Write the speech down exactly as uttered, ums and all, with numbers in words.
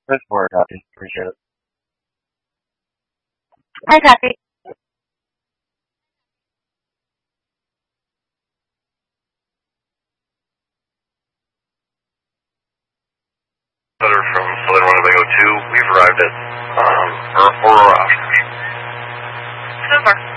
Good for it, copy. Appreciate it. Hi, copy. Letter from Southern Winnebago two. We've arrived at um, Aurora Oshkosh. Super.